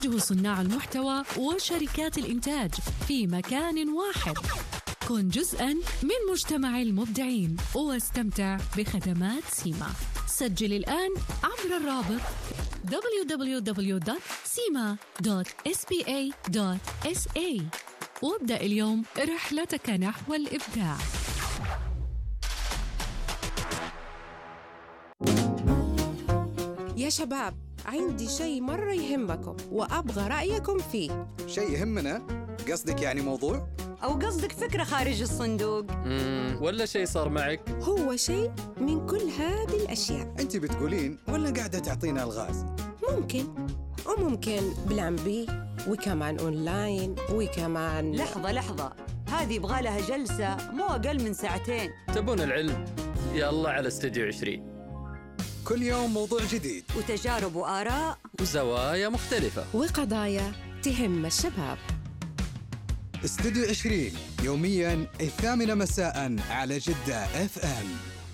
صناع المحتوى وشركات الإنتاج في مكان واحد. كن جزءاً من مجتمع المبدعين واستمتع بخدمات سيما. سجل الآن عبر الرابط www.sima.spa.sa وابدأ اليوم رحلتك نحو الإبداع. يا شباب، عندي شيء مرة يهمكم وأبغى رأيكم فيه. شيء يهمنا؟ قصدك يعني موضوع؟ أو قصدك فكرة خارج الصندوق؟ ولا شيء صار معك؟ هو شيء من كل هذه الأشياء. أنت بتقولين ولا قاعدة تعطينا الغاز؟ ممكن وممكن بلان بي، وكمان أونلاين، وكمان لحظة، هذه يبغى لها جلسة مو أقل من 2 ساعة. تبون العلم؟ يلا على استوديو 20. كل يوم موضوع جديد وتجارب وآراء وزوايا مختلفة وقضايا تهم الشباب. استوديو 20 يومياً 8 مساء على جدة FM.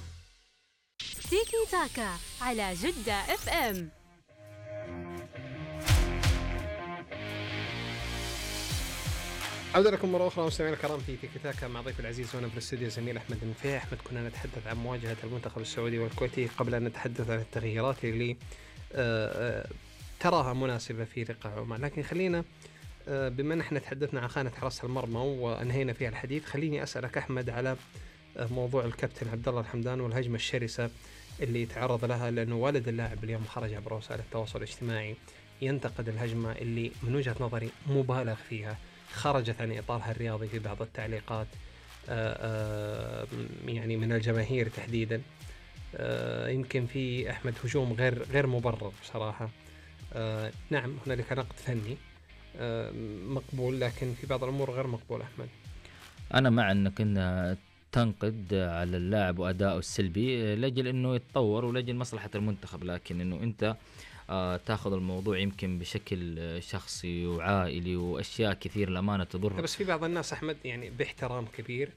تيكي تاكا على جدة FM. عودة لكم مرة أخرى مستمعينا الكرام في تيكي تاكا مع ضيف العزيز هنا في الاستوديو زميل أحمد المفيح. أحمد، كنا نتحدث عن مواجهة المنتخب السعودي والكويتي قبل أن نتحدث عن التغييرات اللي تراها مناسبة في لقاء عمان. لكن خلينا بما أن احنا تحدثنا عن خانة حراسة المرمى وأنهينا فيها الحديث، خليني أسألك أحمد على موضوع الكابتن عبد الله الحمدان والهجمة الشرسة اللي تعرض لها، لأنه والد اللاعب اليوم خرج عبر وسائل التواصل الاجتماعي ينتقد الهجمة اللي من وجهة نظري مبالغ فيها، خرجت عن إطارها الرياضي في بعض التعليقات يعني من الجماهير تحديدا. يمكن في أحمد هجوم غير مبرر بصراحة. نعم هنالك نقد فني مقبول، لكن في بعض الأمور غير مقبول. أحمد، أنا مع أنك إن تنقد على اللاعب وأداؤه السلبي لأجل أنه يتطور ولأجل مصلحة المنتخب، لكن أنه أنت تاخذ الموضوع يمكن بشكل شخصي وعائلي وأشياء كثير للأمانة تضر. بس في بعض الناس أحمد يعني باحترام كبير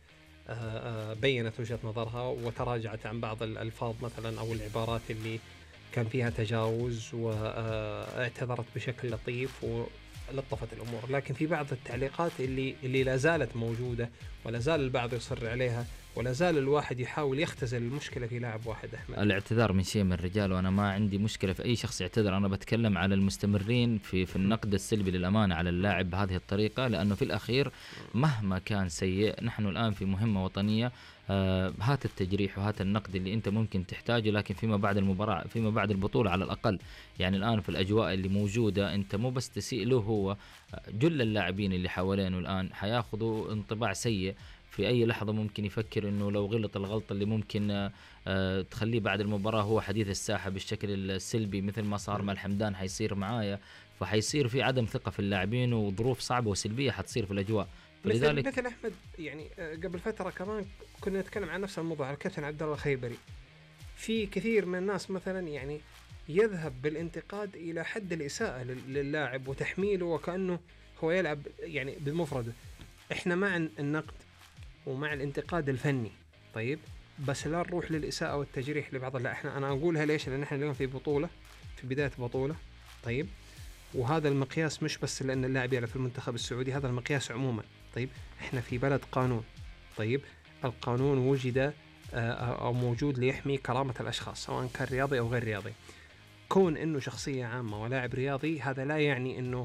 بيّنت وجهة نظرها وتراجعت عن بعض الألفاظ مثلا أو العبارات اللي كان فيها تجاوز، واعتذرت بشكل لطيف ولطفت الأمور. لكن في بعض التعليقات اللي لا زالت موجودة ولا زال البعض يصر عليها ولا زال الواحد يحاول يختزل المشكلة في لاعب واحد. أحمد، الاعتذار من شيء من الرجال، وأنا ما عندي مشكلة في أي شخص يعتذر. أنا بتكلم على المستمرين في النقد السلبي للأمانة على اللاعب بهذه الطريقة، لأنه في الأخير مهما كان سيء نحن الآن في مهمة وطنية. هات التجريح وهات النقد اللي أنت ممكن تحتاجه، لكن فيما بعد المباراة فيما بعد البطولة على الأقل، يعني الآن في الأجواء اللي موجودة أنت مو بس تسيء له، هو جل اللاعبين اللي حوالينه الآن حياخذوا انطباع سيء. في أي لحظة ممكن يفكر إنه لو غلط الغلطة اللي ممكن تخليه بعد المباراة هو حديث الساحة بالشكل السلبي مثل ما صار مع الحمدان حيصير معايا، فحيصير في عدم ثقة في اللاعبين وظروف صعبة وسلبية حتصير في الأجواء. فلذلك مثل أحمد يعني قبل فترة كمان كنا نتكلم عن نفس الموضوع على الكابتن عبد الله خيبري. في كثير من الناس مثلا يعني يذهب بالانتقاد إلى حد الإساءة للاعب وتحميله وكأنه هو يلعب يعني بمفرده. إحنا مع النقد ومع الانتقاد الفني، طيب بس لا نروح للإساءة والتجريح لبعض. لا، أنا أقولها ليش؟ لأن إحنا اليوم في بطولة، في بداية بطولة، طيب، وهذا المقياس مش بس لأن اللاعب يلعب في المنتخب السعودي، هذا المقياس عموما. طيب إحنا في بلد قانون، طيب القانون وجد أو موجود ليحمي كرامة الأشخاص سواء كان رياضي أو غير رياضي. كون إنه شخصية عامة ولاعب رياضي هذا لا يعني إنه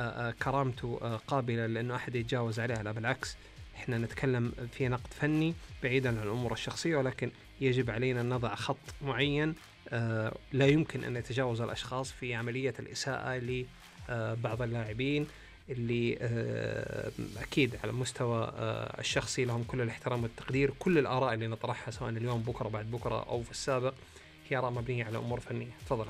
كرامته قابلة لأنه أحد يتجاوز عليها، لا بالعكس، إحنا نتكلم في نقد فني بعيدا عن الأمور الشخصية، ولكن يجب علينا أن نضع خط معين لا يمكن أن يتجاوز الأشخاص في عملية الإساءة لبعض اللاعبين اللي أكيد على المستوى الشخصي لهم كل الاحترام والتقدير. كل الآراء اللي نطرحها سواء اليوم بكرة بعد بكرة أو في السابق هي آراء مبنية على أمور فنية. تفضل.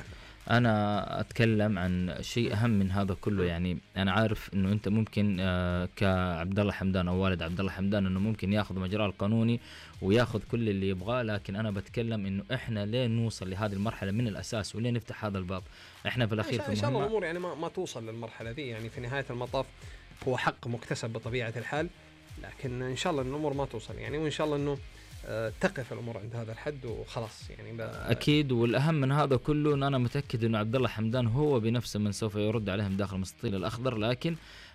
أنا أتكلم عن شيء أهم من هذا كله. يعني أنا عارف إنه أنت ممكن كعبد الله حمدان أو والد عبد الله حمدان إنه ممكن يأخذ مجراه القانوني ويأخذ كل اللي يبغاه، لكن أنا بتكلم إنه إحنا لين نوصل لهذه المرحلة من الأساس ولين نفتح هذا الباب. إحنا في الأخير إن شاء الله الأمور يعني ما توصل للمرحلة ذي، يعني في نهاية المطاف هو حق مكتسب بطبيعة الحال، لكن إن شاء الله الأمور ما توصل يعني، وإن شاء الله إنه تقف الامور عند هذا الحد وخلاص يعني اكيد. والاهم من هذا كله ان انا متاكد انه عبد الله حمدان هو بنفسه من سوف يرد عليهم داخل المستطيل الاخضر، لكن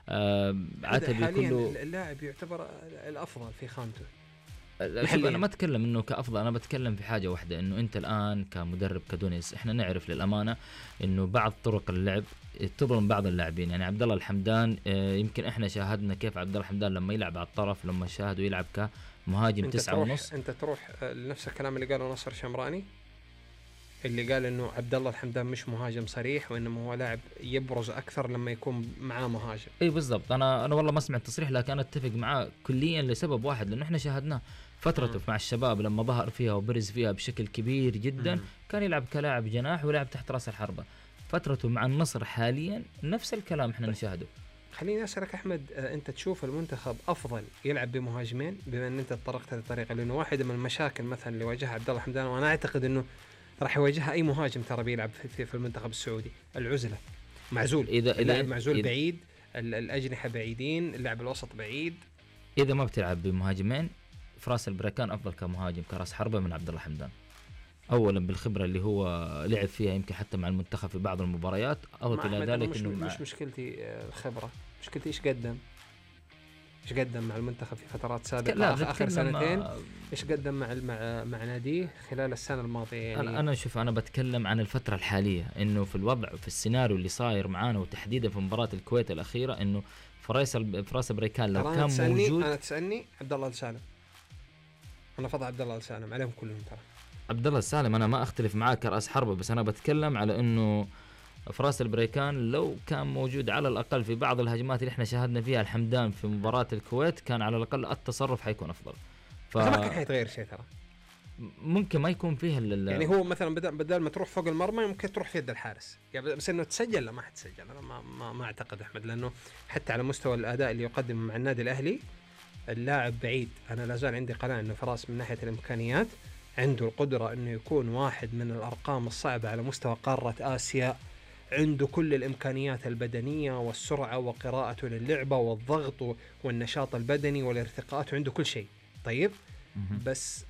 عتبي كله اللاعب يعتبر الافضل في خانته. انا ما اتكلم انه كافضل، انا بتكلم في حاجه واحده، انه انت الان كمدرب كدونيس احنا نعرف للامانه انه بعض طرق اللعب تظلم بعض اللاعبين. يعني عبد الله الحمدان يمكن احنا شاهدنا كيف عبد الله الحمدان لما يلعب على الطرف، لما شاهده يلعب كمهاجم 9.5. انت تروح لنفس الكلام اللي قاله نصر شمراني، اللي قال انه عبد الله الحمدان مش مهاجم صريح، وانما هو لاعب يبرز اكثر لما يكون معاه مهاجم. اي بالضبط. انا والله ما سمعت التصريح، لكن انا اتفق معاه كليا لسبب واحد، لانه احنا شاهدناه فترته مع الشباب لما ظهر فيها وبرز فيها بشكل كبير جدا. كان يلعب كلاعب جناح ويلعب تحت راس الحربة. فترته مع النصر حاليا نفس الكلام احنا نشاهده. خليني اسالك احمد، انت تشوف المنتخب افضل يلعب بمهاجمين بما ان انت تطرقت هذه الطريقه؟ لانه واحده من المشاكل مثلا اللي واجهها عبد الله حمدان، وانا اعتقد انه راح يواجهها اي مهاجم ترى بيلعب في المنتخب السعودي، العزله. معزول، اللاعب معزول، بعيد، الاجنحه بعيدين، اللاعب الوسط بعيد. اذا ما بتلعب بمهاجمين، فراس البركان افضل كمهاجم كراس حربة من عبد الله حمدان. اولا بالخبره اللي هو لعب فيها يمكن حتى مع المنتخب في بعض المباريات، او الى ذلك انه مش مشكلتي الخبره، مشكلتي ايش قدم مع المنتخب في فترات سابقه اخر سنتين، ايش قدم مع ناديه خلال السنه الماضيه. يعني انا شوف، انا بتكلم عن الفتره الحاليه، انه في الوضع في السيناريو اللي صاير معانا، وتحديدا في مباراه الكويت الاخيره، انه فراس بريكان لو كان موجود. انا تسالني عبد الله السالم، انا فضل عبد الله السالم عليهم كلهم. ترى عبد الله السالم انا ما اختلف معاك كراس حربة، بس انا بتكلم على انه فراس البريكان لو كان موجود على الاقل في بعض الهجمات اللي احنا شاهدنا فيها الحمدان في مباراة الكويت، كان على الاقل التصرف حيكون افضل. ما كان حيتغير شيء ترى، ممكن ما يكون فيها يعني هو مثلا بدل ما تروح فوق المرمى ممكن تروح في يد الحارس يعني، بس انه تسجل لا ما حتسجل. انا ما اعتقد احمد، لانه حتى على مستوى الاداء اللي يقدم مع النادي الاهلي اللاعب بعيد. انا لا زال عندي قناعه انه فراس من ناحيه الامكانيات عنده القدره انه يكون واحد من الارقام الصعبه على مستوى قاره اسيا. عنده كل الامكانيات البدنيه والسرعه وقراءته للعبه والضغط والنشاط البدني والارتقاءات، عنده كل شيء. طيب بس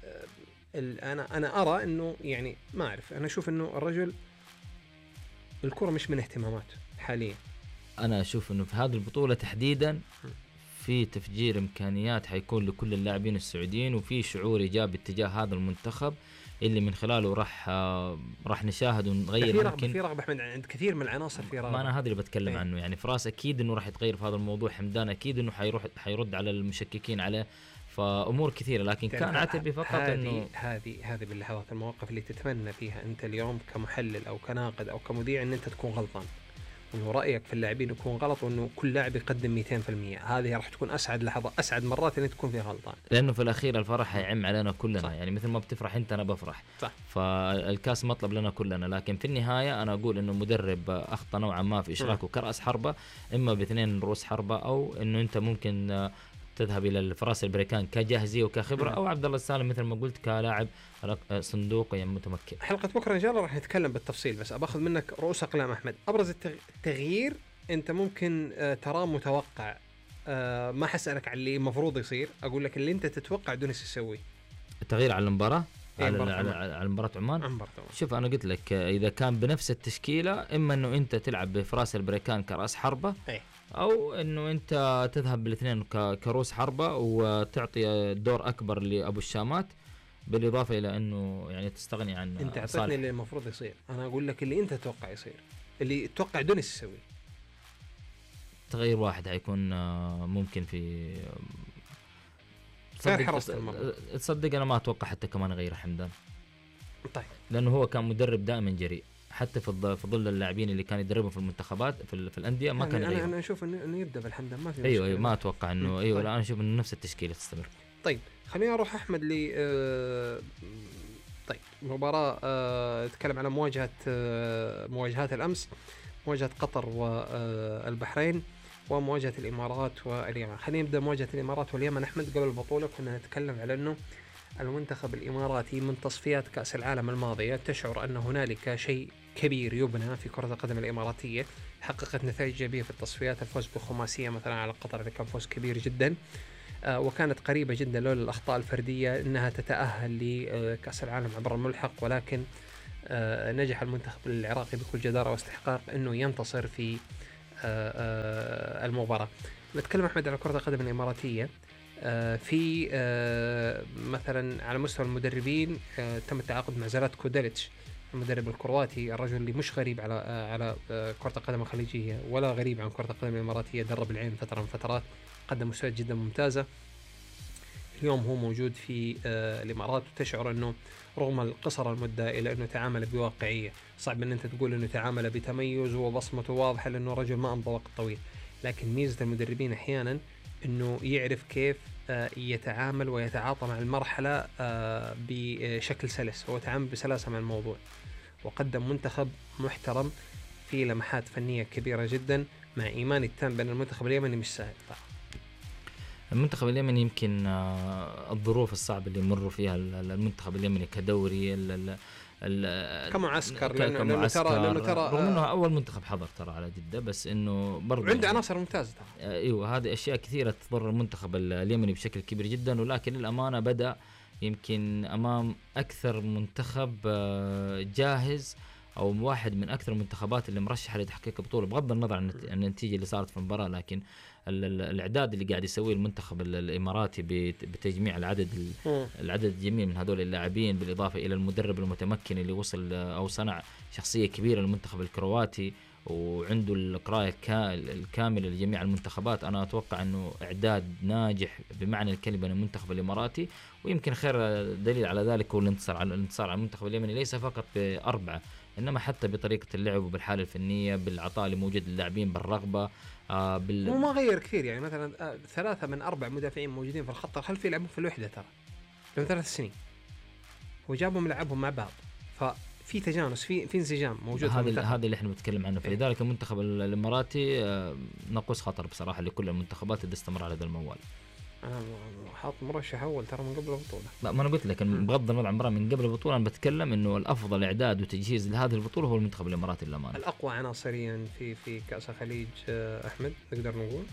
انا ارى انه يعني ما اعرف، انا اشوف انه الرجل الكره مش من اهتماماته حاليا. انا اشوف انه في هذه البطوله تحديدا في تفجير امكانيات حيكون لكل اللاعبين السعوديين، وفي شعور ايجابي اتجاه هذا المنتخب اللي من خلاله راح نشاهد ونغير. في رغبه احمد عند كثير من العناصر، في رغبه. ما انا هذا اللي بتكلم عنه. يعني فراس اكيد انه راح يتغير في هذا الموضوع، حمدان اكيد انه حيرد على المشككين عليه، فامور كثيره. لكن كان عتبي فقط انه هذه باللحظات المواقف اللي تتمنى فيها انت اليوم كمحلل او كناقد او كمذيع ان انت تكون غلطان، وانه رايك في اللاعبين يكون غلط، وانه كل لاعب يقدم 200%. هذه راح تكون اسعد لحظه، اسعد مرات ان تكون فيها غلطان، لانه في الاخير الفرح هيعم علينا كلنا. صح. يعني مثل ما بتفرح انت انا بفرح. صح. فالكاس مطلب لنا كلنا، لكن في النهايه انا اقول انه مدرب اخطا نوعا ما في اشراكه كراس حربه، اما باثنين رؤوس حربه، او انه انت ممكن تذهب الى الفراس البريكان كجاهزيه وكخبره، او عبد الله السالم مثل ما قلت كلاعب صندوق يعني متمكن. حلقه بكره ان شاء الله راح نتكلم بالتفصيل، بس اباخذ منك رؤوس اقلام احمد. ابرز التغيير انت ممكن تراه متوقع، ما حسألك على اللي المفروض يصير، اقول لك اللي انت تتوقع دونيس يسوي. التغيير على المباراه، على مباراه عمان. شوف انا قلت لك اذا كان بنفس التشكيله، اما انه انت تلعب بفراس البريكان كراس حربه، او انه انت تذهب بالاثنين كروس حربه وتعطي دور اكبر لابو الشامات، بالاضافه الى انه يعني تستغني عن انت اعطيتني اللي المفروض يصير، انا اقول لك اللي انت تتوقع يصير، اللي تتوقع دونيس يسوي. تغيير واحد حيكون ممكن في تصدق انا ما اتوقع حتى كمان غير حمدان. طيب لانه هو كان مدرب دائما جريء، حتى في ظل اللاعبين اللي كان يدربهم في المنتخبات في الانديه ما كان يغير. انا اشوف انه يبدا بالحمدان، ما في ايوه ما اتوقع انه ايوه طيب. لا انا اشوف انه نفس التشكيله تستمر. طيب خلينا نروح احمد لي طيب مباراه نتكلم على مواجهات الامس، مواجهه قطر والبحرين ومواجهه الامارات واليمن. خلينا نبدا مواجهه الامارات واليمن. احمد قبل البطوله كنا نتكلم على انه المنتخب الاماراتي من تصفيات كاس العالم الماضيه تشعر ان هنالك شيء كبير يبنى في كره القدم الاماراتيه، حققت نتائج ايجابيه في التصفيات، الفوز بخماسيه مثلا على قطر اللي كان فوز كبير جدا. وكانت قريبة جدا لولا الأخطاء الفردية أنها تتأهل لكأس العالم عبر الملحق، ولكن نجح المنتخب العراقي بكل جدارة واستحقاق أنه ينتصر في المباراة. نتكلم أحمد على كرة القدم الإماراتية. في مثلا على مستوى المدربين تم التعاقد مع زلاتكو ديليتش المدرب الكرواتي، الرجل اللي مش غريب على كرة القدم الخليجية ولا غريب عن كرة القدم الإماراتية، درب العين فترة من فترات، قدم مستويات جدا ممتازة. اليوم هو موجود في الإمارات، وتشعر أنه رغم القصر المدة إلا أنه تعامل بواقعية. صعب أن أنت تقول أنه تعامل بتميز وبصمته واضحة لأنه رجل ما أمضى وقت طويل، لكن ميزة المدربين أحيانا أنه يعرف كيف يتعامل ويتعاطى مع المرحلة بشكل سلس. هو تعامل بسلاسة مع الموضوع وقدم منتخب محترم في لمحات فنية كبيرة جدا، مع إيماني التام بأن المنتخب اليمني مش سهل. المنتخب اليمني يمكن الظروف الصعبة اللي يمر فيها المنتخب اليمني كدوري كمعسكر لأنه ترى رغم انه اول منتخب حضر ترى على جدة، بس انه برضه عنده عناصر ممتازة. ايوه، هذه اشياء كثيرة تضر المنتخب اليمني بشكل كبير جدا، ولكن للامانة بدأ يمكن امام اكثر منتخب جاهز او واحد من اكثر المنتخبات اللي مرشحه لتحقيق بطوله، بغض النظر عن النتيجه اللي صارت في المباراه، لكن الاعداد اللي قاعد يسويه المنتخب الاماراتي بتجميع العدد الجميل من هذول اللاعبين، بالاضافه الى المدرب المتمكن اللي وصل او صنع شخصيه كبيره للمنتخب الكرواتي، وعنده القراءه الكامله لجميع المنتخبات. انا اتوقع انه اعداد ناجح بمعنى الكلمه للمنتخب الاماراتي، ويمكن خير دليل على ذلك هو الانتصار على المنتخب اليمني، ليس فقط ب4 انما حتى بطريقه اللعب وبالحاله الفنيه، بالعطاء لموجود اللاعبين، بالرغبه وما غير كثير. يعني مثلا 3 من 4 مدافعين موجودين في الخط الخلفي يلعبون في الوحده ترى لهم 3 سنين، وجابهم لعبهم مع بعض، ففي تجانس، في انسجام موجود. هذا اللي احنا بنتكلم عنه. فلذلك المنتخب الاماراتي ناقوس خطر بصراحه لكل المنتخبات اذا استمر على هذا الموال. انا حاط مرشح اول ترى من قبل البطوله. لا، ما انا قلت لك بغض النظر عن من قبل البطوله، انا بتكلم انه الافضل اعداد وتجهيز لهذه البطوله هو المنتخب الاماراتي للامانه، الاقوى عناصريا في كاس الخليج. احمد نقدر نقول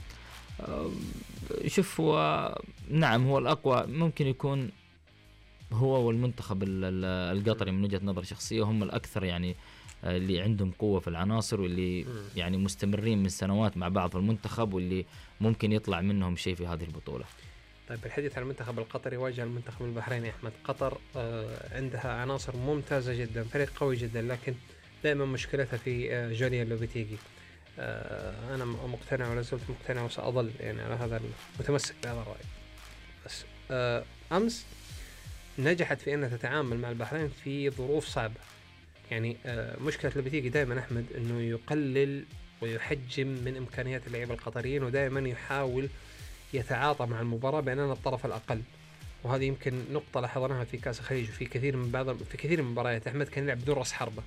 شوف، هو نعم هو الاقوى، ممكن يكون هو والمنتخب القطري من وجهه نظر شخصيه هم الاكثر، يعني اللي عندهم قوه في العناصر، واللي يعني مستمرين من سنوات مع بعض في المنتخب، واللي ممكن يطلع منهم شيء في هذه البطوله. طيب الحديث عن المنتخب القطري واجه المنتخب البحريني. أحمد، قطر عندها عناصر ممتازة جدا، فريق قوي جدا، لكن دائما مشكلتها في جوليان لوبيتيغي. أنا مقتنع ولا زلت مقتنع وسأظل يعني على هذا متمسك بهذا الرأي. بس أمس نجحت في أنها تتعامل مع البحرين في ظروف صعبة. يعني مشكلة لوبيتيغي دائما أحمد أنه يقلل ويحجم من إمكانيات اللعيبة القطريين، ودائما يحاول يتعاطى مع المباراة بأننا الطرف الأقل، وهذه يمكن نقطة لاحظناها في كأس الخليج وفي كثير من المباريات. أحمد كان يلعب بدون رأس حربة،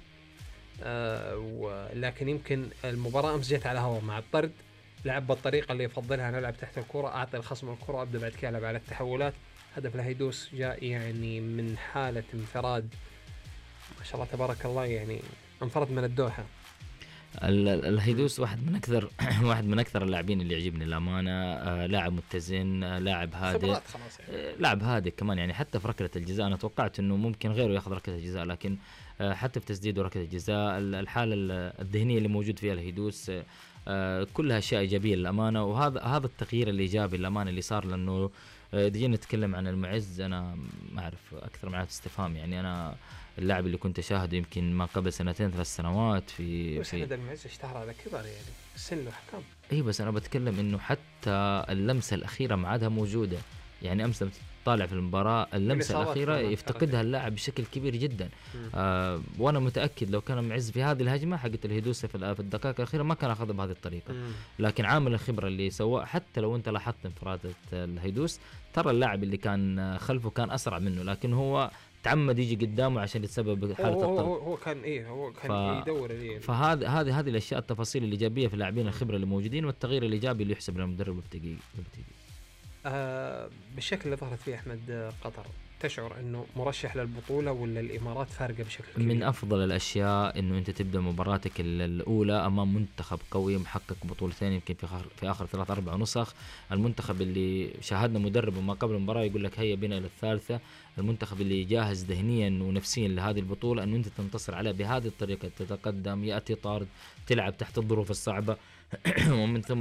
ولكن يمكن المباراة أمس جت على هوا مع الطرد، لعب بالطريقة اللي يفضلها، أنا ألعب تحت الكرة، أعطي الخصم الكرة، أبدأ بعد كده ألعب على التحولات. هدف الهيدوس جاء يعني من حالة انفراد ما شاء الله تبارك الله، يعني انفرد من الدوحة. الهيدوس واحد من اكثر اللاعبين اللي يعجبني الامانه، لاعب متزن، لاعب هادئ، يعني. لاعب هادئ كمان. يعني حتى في ركله الجزاء انا توقعت انه ممكن غيره ياخذ ركله الجزاء، لكن حتى في تسديد وركله الجزاء الحاله الذهنيه اللي موجود فيها الهيدوس كلها اشياء ايجابيه للامانه. وهذا التغيير الايجابي للامانه اللي صار، لانه جينا نتكلم عن المعز، انا ما اعرف اكثر من استفهام. يعني انا اللاعب اللي كنت اشاهده يمكن ما قبل 2-3 سنوات في المعز اشتهر على كبر، يعني السن له احكام. اي بس انا بتكلم انه حتى اللمسه الاخيره ما عادها موجوده. يعني امس طالع في المباراه اللمسه الاخيره يفتقدها اللاعب بشكل كبير جدا. وانا متاكد لو كان معز في هذه الهجمه حقت الهيدوس في الدقائق الاخيره ما كان اخذها بهذه الطريقه. لكن عامل الخبره اللي سواه، حتى لو انت لاحظت انفرادة الهيدوس، ترى اللاعب اللي كان خلفه كان اسرع منه، لكن هو تعمد يجي قدامه عشان يتسبب حاله الطرد. هو كان يدور عليه. فهذه الاشياء، التفاصيل الايجابيه في اللاعبين الخبره اللي موجودين، والتغيير الايجابي اللي يحسب للمدرب لوبيتيغي. بالشكل اللي ظهرت فيه أحمد قطر، تشعر أنه مرشح للبطولة ولا الإمارات فارقة بشكل كبير؟ من أفضل الأشياء أنه أنت تبدأ مباراتك الأولى أمام منتخب قوي محقق بطولتين يمكن في آخر 3-4 نسخ. المنتخب اللي شاهدنا مدرب ما قبل المباراة يقول لك هيا بنا إلى الثالثة. المنتخب اللي جاهز ذهنيا ونفسيا لهذه البطولة، أنه أنت تنتصر عليه بهذه الطريقة، تتقدم، يأتي طارد، تلعب تحت الظروف الصعبة ومن ثم